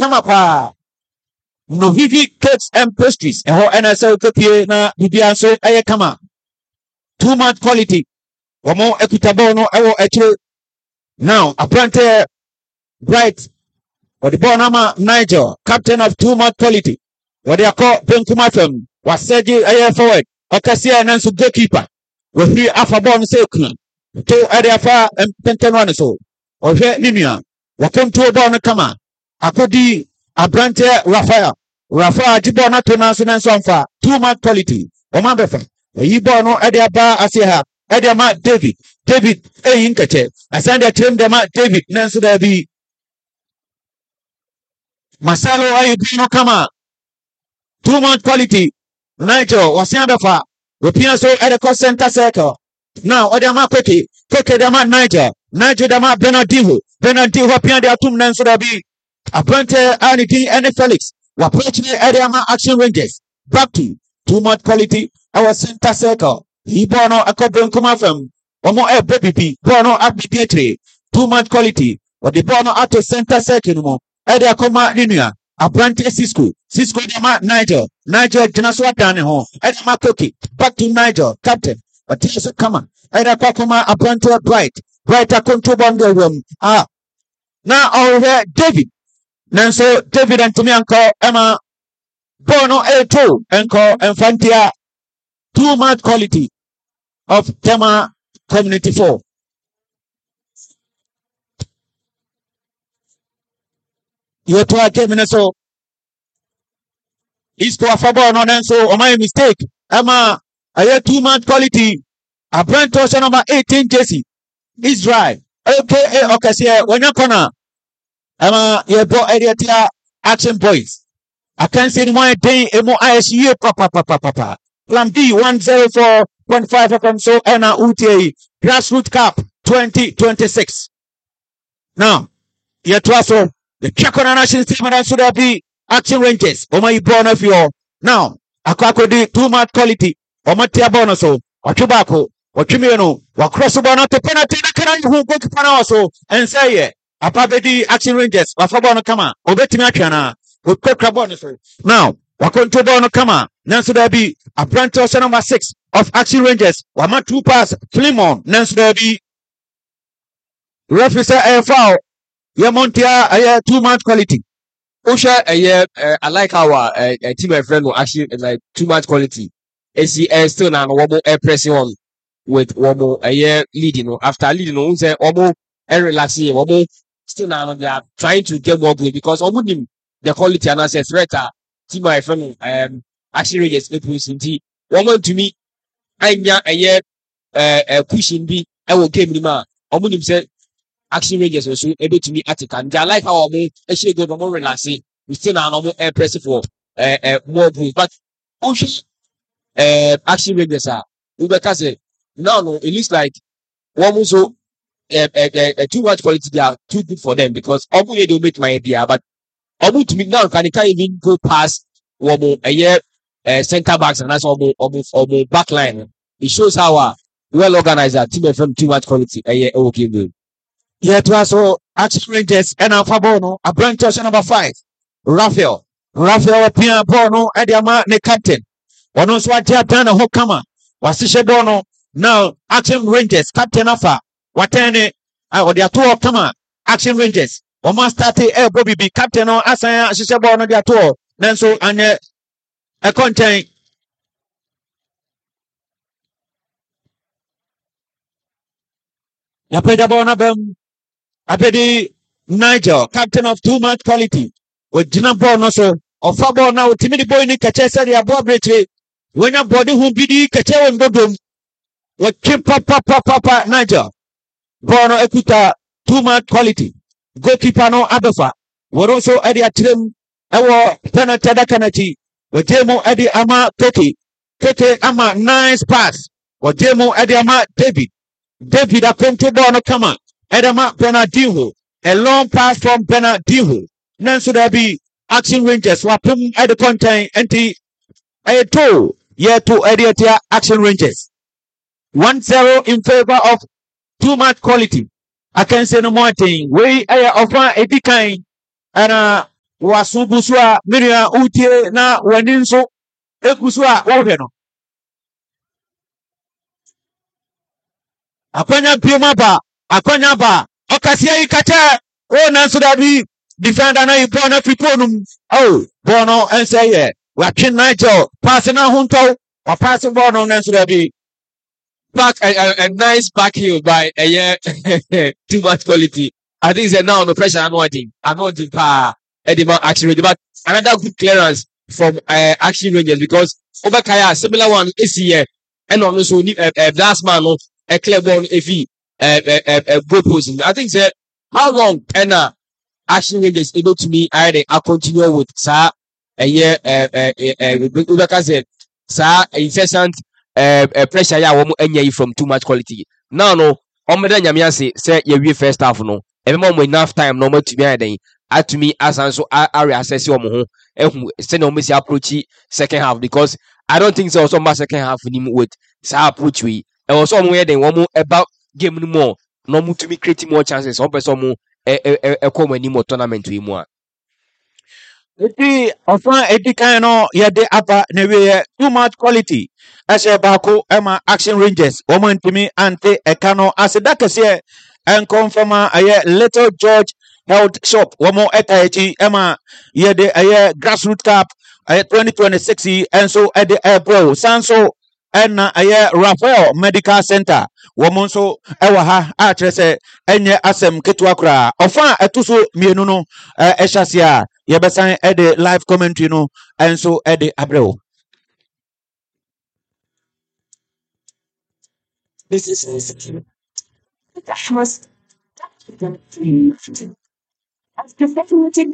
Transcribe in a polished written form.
come up. No vivi cakes and pastries. And how NSL copy na Bibian so I come up. Too much quality. Or more equitable no ever actually. Now, apprentice Bright. Or the Bonama Nigel, captain of Too Much Quality. What they are called Benkumafem. Was said I forward. Okasia and Nansu goalkeeper. With 3 Alpha Bon Silkman. 2 Adiafa and Pentan so. Or here Nimia. Welcome to a Bona Kama. Akodi Abrante Raphael. Raphael Jibona to Nansu Nansanfa. Too Much Quality. Omabefa. Yibono Adiaba Asiha. Adiama David. David A. Inkate. I send a team Dema David Nansu Dabi. Masalo Ayubino Kama. Too Much Quality. Nigel was Yandafa. European so at the cost center circle. Now, Odama Koki, Koki Dama Nigel, Nigel Dama Benadivo, Benadivo Pian de Atum Nansodabi, Abrante Anity and Felix, Wapochi Adama Action Rangers, back to Too Much Quality, our center circle. He bono a couple Kumafem, Omo a baby, bono at the Too Much Quality, or the bono at the center circle. Edia Koma Linia, Abrante Cisco Dama Nigel Janaswa Daniho, Edama Koki, back to Nigel, captain. But here's a come on. Eda Kakoma Abrante Bright a control bundle room. Now over David. Nanso David and Tumianko Emma Bono A2 and call Infantia. Too Much Quality of Tema Community 4. You to a Keminaso. Is to a favor no so or my mistake. Emma, I have Too Much Quality. A brand torsion number 18 Jesse. Israel. Okay, okay, when you're corner. Emma, you brought idea action boys. I can't say more day, more ISU, papa. Plan D 104.5 FM so Anna UTA Grassroots Cup 2026. Now, you trust the Chakona National Team and should there be Action Rangers. Oh my bonus for now. Akwakodi Too Much Quality. Or Matia Bonoso. Or Tobacco. Or Chimiano. Or Crossobono to penalty. Can who go to Panaso and say it. Apabedi Action Rangers. Or Fabono Kama. Or Betimachana. With Coca Bonus. Now, Wakonto Bono Kama. Nancy Derby. A brand torsion number 6 of Action Rangers. Wama 2 pass. Flimon. Nancy Derby. Referee AFL. Montia, Too Much Quality. Osha, I like our team my friend will actually like Too Much Quality. ACS still now one air pressing on with one more leading after leading on say one relaxing one more still now they are trying to get more play because almost the quality and as a threat team my friend actually yes it was indeed one to me I pushing be I will game the almost say Action Rangers also able to meet at it and they like how we actually go more relaxing. We still are normal air press for more boost. But Action Rangers are because no, it looks like one also too much quality they are too good for them because obviously they make my idea, but to me now can't even go past one more a year center backs and that's almost back line. It shows how well organized our team from Too Much Quality a year okay good. Yet also Action Rangers and Alpha Bono, a brand torsion number 5. Raphael Pia Bono, Ediama, the captain. One was what Japan and Hokama. Was Bono. Now Action Rangers, Captain Alpha. What any or their 2 of Kama. Action Rangers. Or must start a Bobby be captain or Asaya Shishabono their 2. Nanso and a contain. Yapedabonabem. Abedi Nigel, captain of Too Much Quality. With Jina Bonoso, or Fabo now, Timmy Boy Nick Catessa, the Abobrate. When your body who be the Catcher and Bodum. What keep Papa Nigel. Bono Equita, Too Much Quality. Goalkeeper no Abefa. What also Eddie Atrim, our Penatada Kanati. With Demo Eddie Ama Toki. Toki Ama, nice pass. What Demo Eddie Ama David. David, a Conto Bono Kama. Edama Benadiho, a long pass from Benadiho. Nancy there be Action Rangers, Wapum at the contain, anti a 2 year to Ediatia Action Rangers. 1-0 in favor of Too Much Quality. I can say no more thing. We offer a decline and waso gu so a menua utie na wani nso egu so a wohwɛ no akwanya bioma ba akwanya ba ɔkaseɛ yi kakyɛ nanso dabi defender na yi bɔɔl na fi pole no mu bɔɔl no ɛnsɛ yɛ watwe Nigel paase na ho ntɔw wapaase bɔɔl no nanso dabi back a nice back heel by too much quality. I think it's now no pressure anointing pa Edema Action Rangers, but another good clearance from Action Rangers because Obakaya similar one is here and also last man no a clear ball if he goal posing. I think that how long Action Rangers able to me I continue with sir Obaka said sir incessant pressure ya womu enye from too much quality. Now no omeda nyame ase say ye first half no every mo enough time no mo to be aden at me as and so I reassess your ho ehu say no me approach second half because I don't think so some second half nim with sa approach we e was some way den wo about game no more no mo to me create more chances o person mo come any more tournament we mu a eti ofan edikan no yɛde aba na wie too much quality ɛhyɛ baako ɛma Action Rangers wɔn ntumi ante ɛka no aseda kɛseɛ ɛnkɔmfama ɛyɛ Little George Health Shop wɔn ɛta akyi ɛma yɛde ɛyɛ Grassroots Cup ɛyɛ 2026 yi ɛnso ɛde ɛbrɛw sanso ɛna ɛyɛ Raphael Medical Center wɔn nso ɛwɔ ha a kyerɛ sɛ ɛnyɛ asɛm ketewa koraa ɔfa a ɛto so mmienu no ɛhyɛ ase a yɛbɛsan ɛde live commentary no ɛnso ɛde abrɛw. This is that was as definitely